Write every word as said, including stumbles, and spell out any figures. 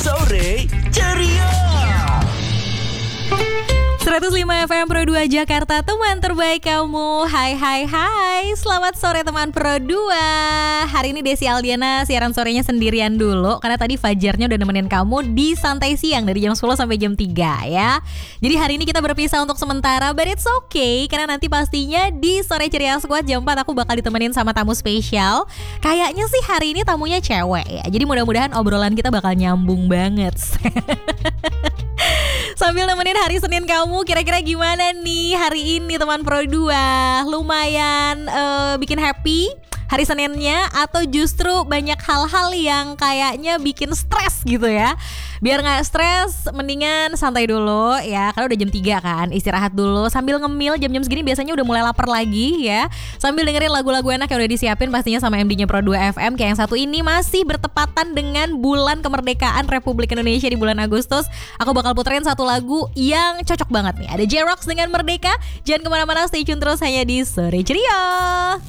Sore Ceria. seratus lima F M Pro dua Jakarta, teman terbaik kamu. Hai hai hai, selamat sore teman Pro dua. Hari ini Desi Aldiana siaran sorenya sendirian dulu, karena tadi Fajarnya udah nemenin kamu di Santai Siang dari jam sepuluh sampai jam tiga ya. Jadi hari ini kita berpisah untuk sementara, but it's okay, karena nanti pastinya di Sore Ceria Squad jam empat aku bakal ditemenin sama tamu spesial. Kayaknya sih hari ini tamunya cewek ya, jadi mudah-mudahan obrolan kita bakal nyambung banget. Sambil nemenin hari Senin kamu, kira-kira gimana nih hari ini teman Pro dua? Lumayan uh, bikin happy hari Seninnya, atau justru banyak hal-hal yang kayaknya bikin stres gitu ya? Biar gak stres, mendingan santai dulu ya, karena udah jam tiga kan, istirahat dulu sambil ngemil. Jam-jam segini biasanya udah mulai lapar lagi ya, sambil dengerin lagu-lagu enak yang udah disiapin pastinya sama M D-nya Pro dua F M. Kayak yang satu ini masih bertepatan dengan bulan kemerdekaan Republik Indonesia di bulan Agustus. Aku bakal puterin satu lagu yang cocok banget nih, ada J-Rocks dengan Merdeka. Jangan kemana-mana, stay tune terus hanya di Sore Ceria.